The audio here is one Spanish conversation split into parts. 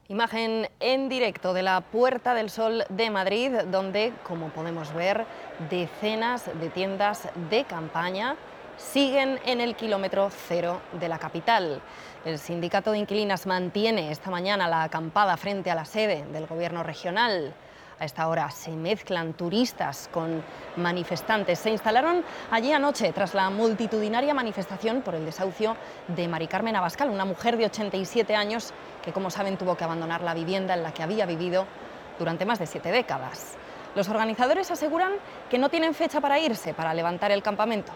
Imagen en directo de la Puerta del Sol de Madrid, donde, como podemos ver, decenas de tiendas de campaña siguen en el kilómetro cero de la capital. El sindicato de inquilinas mantiene esta mañana la acampada frente a la sede del Gobierno regional. A esta hora se mezclan turistas con manifestantes. Se instalaron allí anoche tras la multitudinaria manifestación por el desahucio de Mari Carmen Abascal, una mujer de 87 años que, como saben, tuvo que abandonar la vivienda en la que había vivido durante más de 7 décadas. Los organizadores aseguran que no tienen fecha para irse, para levantar el campamento.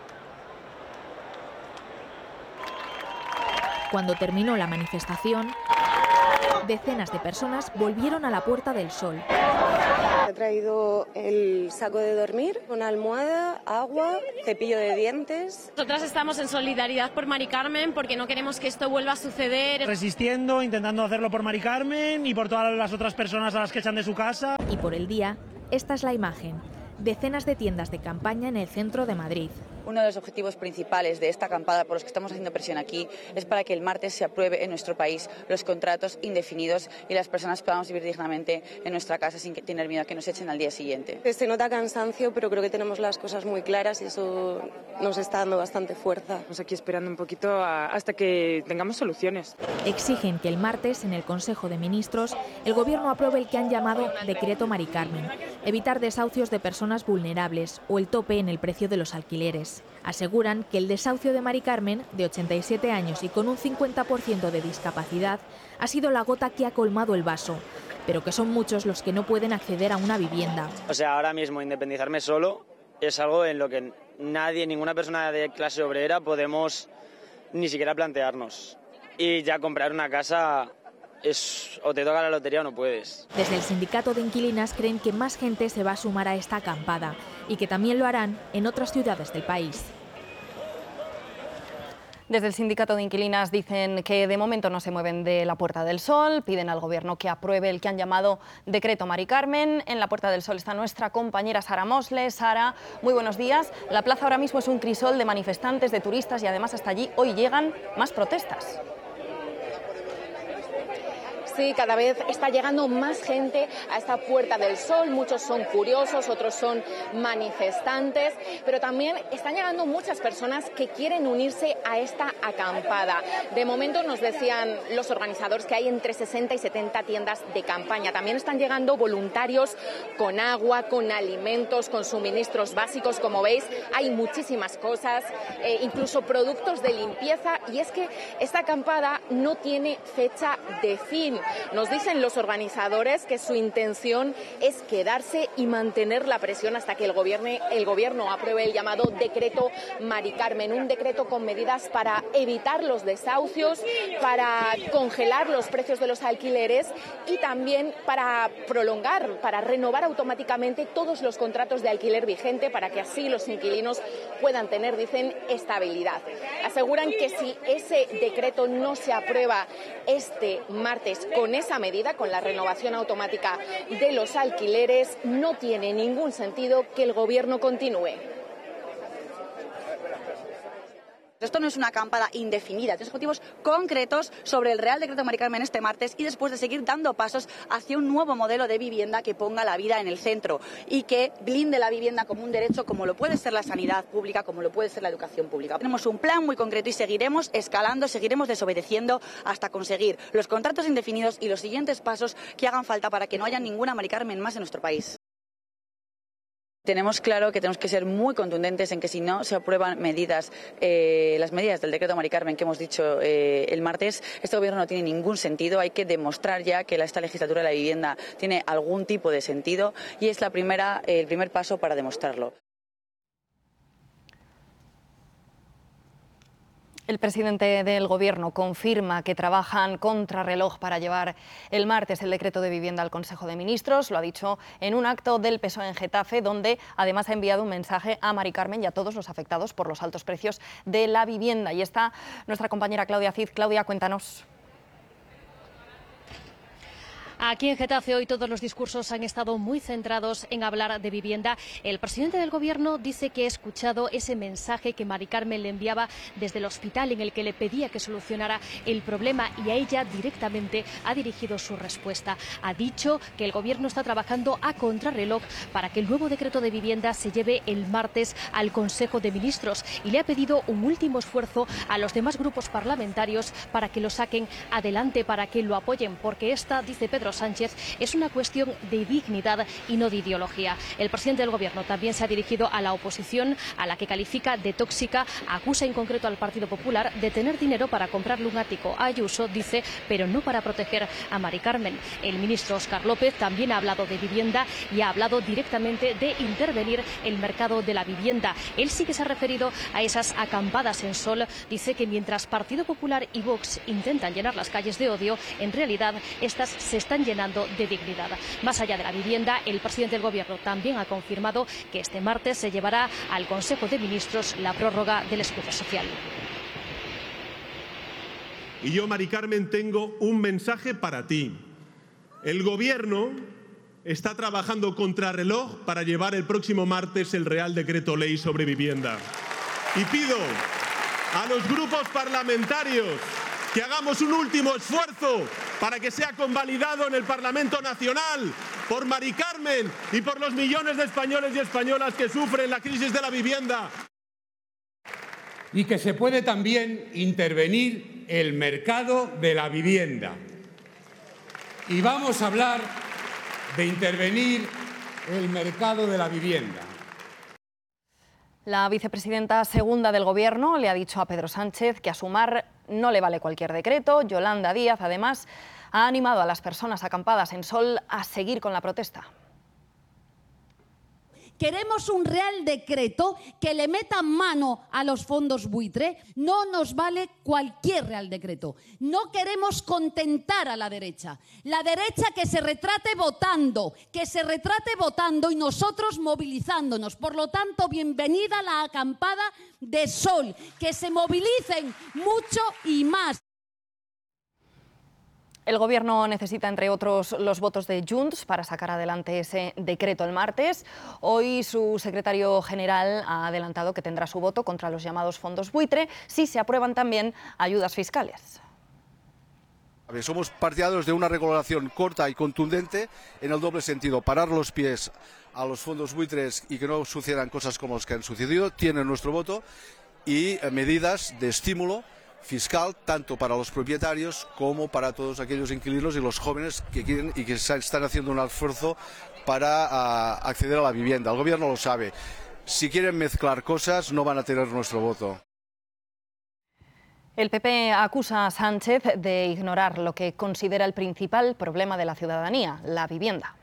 Cuando terminó la manifestación, decenas de personas volvieron a la Puerta del Sol. He traído el saco de dormir, una almohada, agua, cepillo de dientes. Nosotras estamos en solidaridad por Mari Carmen porque no queremos que esto vuelva a suceder. Resistiendo, intentando hacerlo por Mari Carmen y por todas las otras personas a las que echan de su casa. Y por el día, esta es la imagen. Decenas de tiendas de campaña en el centro de Madrid. Uno de los objetivos principales de esta acampada, por los que estamos haciendo presión aquí, es para que el martes se apruebe en nuestro país los contratos indefinidos y las personas podamos vivir dignamente en nuestra casa sin tener miedo a que nos echen al día siguiente. Se nota cansancio, pero creo que tenemos las cosas muy claras y eso nos está dando bastante fuerza. Estamos aquí esperando un poquito hasta que tengamos soluciones. Exigen que el martes, en el Consejo de Ministros, el Gobierno apruebe el que han llamado Decreto Mari Carmen, evitar desahucios de personas vulnerables o el tope en el precio de los alquileres. Aseguran que el desahucio de Mari Carmen, de 87 años y con un 50% de discapacidad, ha sido la gota que ha colmado el vaso, pero que son muchos los que no pueden acceder a una vivienda. O sea, ahora mismo independizarme solo es algo en lo que nadie, ninguna persona de clase obrera podemos ni siquiera plantearnos. Y ya comprar una casa es o te toca la lotería o no puedes. Desde el sindicato de inquilinas creen que más gente se va a sumar a esta acampada y que también lo harán en otras ciudades del país. Desde el sindicato de inquilinas dicen que de momento no se mueven de la Puerta del Sol, piden al Gobierno que apruebe el que han llamado Decreto Mari Carmen. En la Puerta del Sol está nuestra compañera Sara Mosle. Sara, muy buenos días. La plaza ahora mismo es un crisol de manifestantes, de turistas y además hasta allí hoy llegan más protestas. Sí, cada vez está llegando más gente a esta Puerta del Sol. Muchos son curiosos, otros son manifestantes, pero también están llegando muchas personas que quieren unirse a esta acampada. De momento nos decían los organizadores que hay entre 60 y 70 tiendas de campaña. También están llegando voluntarios con agua, con alimentos, con suministros básicos. Como veis, hay muchísimas cosas, incluso productos de limpieza. Y es que esta acampada no tiene fecha de fin. Nos dicen los organizadores que su intención es quedarse y mantener la presión hasta que el gobierno apruebe el llamado Decreto Mari Carmen, un decreto con medidas para evitar los desahucios, para congelar los precios de los alquileres y también para prolongar, para renovar automáticamente todos los contratos de alquiler vigente para que así los inquilinos puedan tener, dicen, estabilidad. Aseguran que si ese decreto no se aprueba este martes con esa medida, con la renovación automática de los alquileres, no tiene ningún sentido que el Gobierno continúe. Esto no es una acampada indefinida, tiene objetivos concretos sobre el Real Decreto Mari Carmen este martes y después de seguir dando pasos hacia un nuevo modelo de vivienda que ponga la vida en el centro y que blinde la vivienda como un derecho, como lo puede ser la sanidad pública, como lo puede ser la educación pública. Tenemos un plan muy concreto y seguiremos escalando, seguiremos desobedeciendo hasta conseguir los contratos indefinidos y los siguientes pasos que hagan falta para que no haya ninguna Mari Carmen más en nuestro país. Tenemos claro que tenemos que ser muy contundentes en que si no se aprueban medidas, las medidas del decreto Mari Carmen que hemos dicho el martes, este gobierno no tiene ningún sentido. Hay que demostrar ya que esta legislatura de la vivienda tiene algún tipo de sentido y es el primer paso para demostrarlo. El presidente del Gobierno confirma que trabajan contrarreloj para llevar el martes el decreto de vivienda al Consejo de Ministros. Lo ha dicho en un acto del PSOE en Getafe, donde además ha enviado un mensaje a Mari Carmen y a todos los afectados por los altos precios de la vivienda. Y está nuestra compañera Claudia Cid. Claudia, cuéntanos. Aquí en Getafe hoy todos los discursos han estado muy centrados en hablar de vivienda. El presidente del Gobierno dice que ha escuchado ese mensaje que Mari Carmen le enviaba desde el hospital en el que le pedía que solucionara el problema y a ella directamente ha dirigido su respuesta. Ha dicho que el Gobierno está trabajando a contrarreloj para que el nuevo decreto de vivienda se lleve el martes al Consejo de Ministros y le ha pedido un último esfuerzo a los demás grupos parlamentarios para que lo saquen adelante, para que lo apoyen, porque esta, dice Pedro Sánchez, es una cuestión de dignidad y no de ideología. El presidente del Gobierno también se ha dirigido a la oposición, a la que califica de tóxica, acusa en concreto al Partido Popular de tener dinero para comprarle un ático a Ayuso, dice, pero no para proteger a Mari Carmen. El ministro Óscar López también ha hablado de vivienda y ha hablado directamente de intervenir el mercado de la vivienda. Él sí que se ha referido a esas acampadas en Sol. Dice que mientras Partido Popular y Vox intentan llenar las calles de odio, en realidad estas se están llenando de dignidad. Más allá de la vivienda, el presidente del Gobierno también ha confirmado que este martes se llevará al Consejo de Ministros la prórroga del escudo social. Y yo, Mari Carmen, tengo un mensaje para ti. El Gobierno está trabajando contrarreloj para llevar el próximo martes el Real Decreto Ley sobre vivienda. Y pido a los grupos parlamentarios que hagamos un último esfuerzo para que sea convalidado en el Parlamento Nacional por Mari Carmen y por los millones de españoles y españolas que sufren la crisis de la vivienda. Y que se puede también intervenir el mercado de la vivienda. Y vamos a hablar de intervenir el mercado de la vivienda. La vicepresidenta segunda del Gobierno le ha dicho a Pedro Sánchez que a Sumar no le vale cualquier decreto. Yolanda Díaz, además, ha animado a las personas acampadas en Sol a seguir con la protesta. Queremos un Real Decreto que le meta mano a los fondos buitre. No nos vale cualquier Real Decreto. No queremos contentar a la derecha. La derecha que se retrate votando y nosotros movilizándonos. Por lo tanto, bienvenida a la acampada de Sol. Que se movilicen mucho y más. El Gobierno necesita, entre otros, los votos de Junts para sacar adelante ese decreto el martes. Hoy su secretario general ha adelantado que tendrá su voto contra los llamados fondos buitre si se aprueban también ayudas fiscales. Somos partidarios de una regulación corta y contundente en el doble sentido, parar los pies a los fondos buitres y que no sucedan cosas como las que han sucedido. Tienen nuestro voto y medidas de estímulo fiscal tanto para los propietarios como para todos aquellos inquilinos y los jóvenes que quieren y que están haciendo un esfuerzo para acceder a la vivienda. El Gobierno lo sabe. Si quieren mezclar cosas, no van a tener nuestro voto. El PP acusa a Sánchez de ignorar lo que considera el principal problema de la ciudadanía, la vivienda.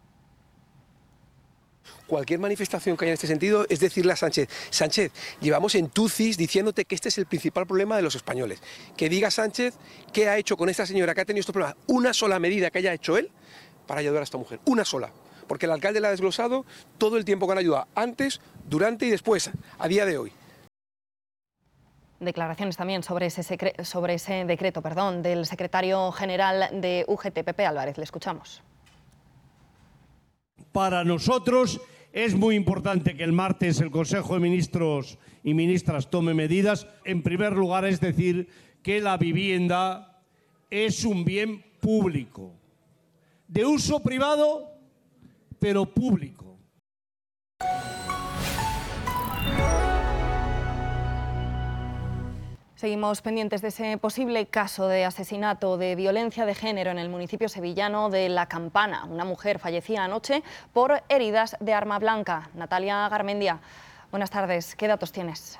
Cualquier manifestación que haya en este sentido es decirle a Sánchez: Sánchez, llevamos en Tucis diciéndote que este es el principal problema de los españoles. Que diga Sánchez qué ha hecho con esta señora que ha tenido estos problemas. Una sola medida que haya hecho él para ayudar a esta mujer. Una sola. Porque el alcalde le ha desglosado todo el tiempo que han ayudado, antes, durante y después, a día de hoy. Declaraciones también sobre ese decreto del secretario general de UGT, Pepe Álvarez. Le escuchamos. Para nosotros es muy importante que el martes el Consejo de Ministros y Ministras tome medidas. En primer lugar, es decir, que la vivienda es un bien público, de uso privado, pero público. Seguimos pendientes de ese posible caso de asesinato de violencia de género en el municipio sevillano de La Campana. Una mujer fallecía anoche por heridas de arma blanca. Natalia Garmendia, buenas tardes. ¿Qué datos tienes?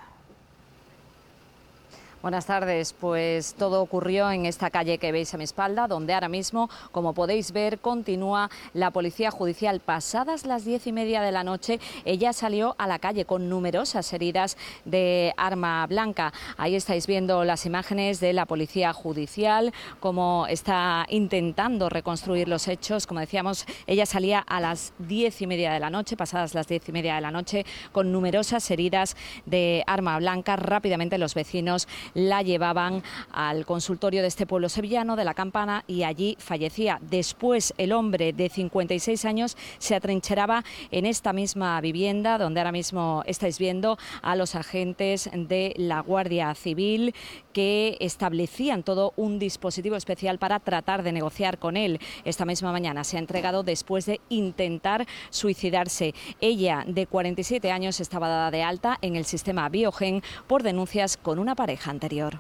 Buenas tardes, pues todo ocurrió en esta calle que veis a mi espalda, donde ahora mismo, como podéis ver, continúa la Policía Judicial. Pasadas las 10:30 de la noche, ella salió a la calle con numerosas heridas de arma blanca. Ahí estáis viendo las imágenes de la Policía Judicial, cómo está intentando reconstruir los hechos. Como decíamos, ella salía a las 10:30 de la noche, pasadas las 10:30 de la noche, con numerosas heridas de arma blanca. Rápidamente los vecinos la llevaban al consultorio de este pueblo sevillano de La Campana y allí fallecía. Después el hombre de 56 años se atrincheraba en esta misma vivienda donde ahora mismo estáis viendo a los agentes de la Guardia Civil que establecían todo un dispositivo especial para tratar de negociar con él. Esta misma mañana se ha entregado después de intentar suicidarse. Ella, de 47 años, estaba dada de alta en el sistema Biogen por denuncias con una pareja anterior.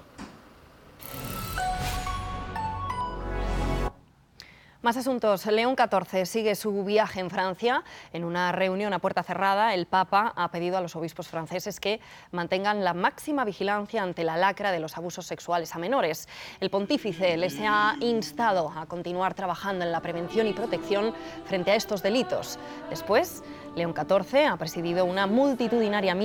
Más asuntos. León XIV sigue su viaje en Francia. En una reunión a puerta cerrada, el Papa ha pedido a los obispos franceses que mantengan la máxima vigilancia ante la lacra de los abusos sexuales a menores. El pontífice les ha instado a continuar trabajando en la prevención y protección frente a estos delitos. Después, León XIV ha presidido una multitudinaria